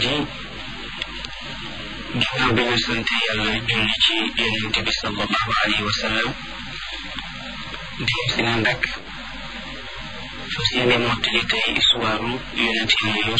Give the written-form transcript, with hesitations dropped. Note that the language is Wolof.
di ginnaaw bi ñu sante yàlla julli ci yonent bi sallallahu alayhi wa sallam si naan rek fas yéene mottali tey histoire yonent yi